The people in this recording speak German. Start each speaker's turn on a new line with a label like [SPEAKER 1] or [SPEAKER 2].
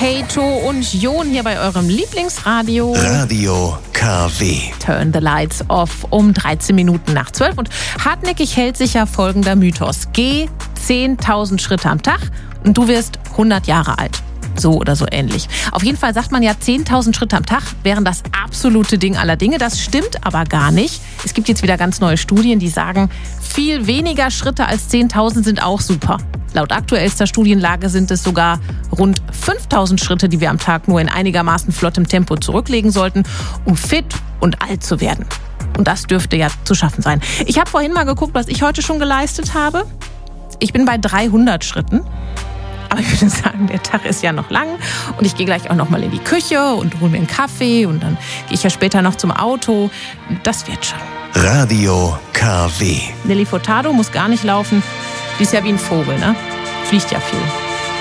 [SPEAKER 1] Kato und Jon hier bei eurem Lieblingsradio.
[SPEAKER 2] Radio KW.
[SPEAKER 1] Turn the lights off um 13 Minuten nach 12. Und hartnäckig hält sich ja folgender Mythos. Geh 10.000 Schritte am Tag und du wirst 100 Jahre alt. So oder so ähnlich. Auf jeden Fall sagt man ja, 10.000 Schritte am Tag wären das absolute Ding aller Dinge. Das stimmt aber gar nicht. Es gibt jetzt wieder ganz neue Studien, die sagen, viel weniger Schritte als 10.000 sind auch super. Laut aktuellster Studienlage sind es sogar rund 5.000 Schritte, die wir am Tag nur in einigermaßen flottem Tempo zurücklegen sollten, um fit und alt zu werden. Und das dürfte ja zu schaffen sein. Ich habe vorhin mal geguckt, was ich heute schon geleistet habe. Ich bin bei 300 Schritten. Aber ich würde sagen, der Tag ist ja noch lang und ich gehe gleich auch noch mal in die Küche und hole mir einen Kaffee und dann gehe ich ja später noch zum Auto. Das wird schon.
[SPEAKER 2] Radio KW.
[SPEAKER 1] Nelly Furtado muss gar nicht laufen. Die ist ja wie ein Vogel, ne? Fliegt ja viel.